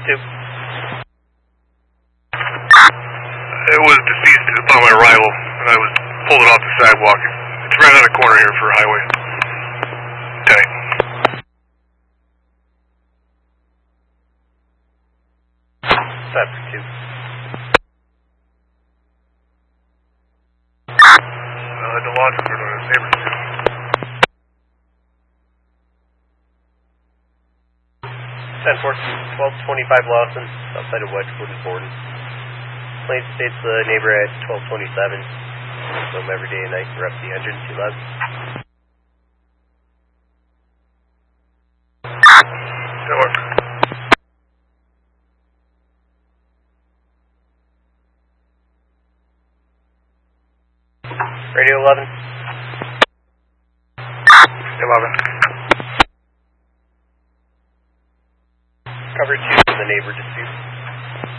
2. It was deceased upon my arrival, and I was pulled it off the sidewalk. It's right on the corner here for highway. Lieutenant. Set for 2. The launch was for the neighbors too. 10-4, 1225 Lawson, outside of Wedgewood and Borden. Plane states the neighbor at 1227. Film every day and night. We're up the engine, 2 left. That works. Radio 11. 11. Cover 2 for the neighbor dispute.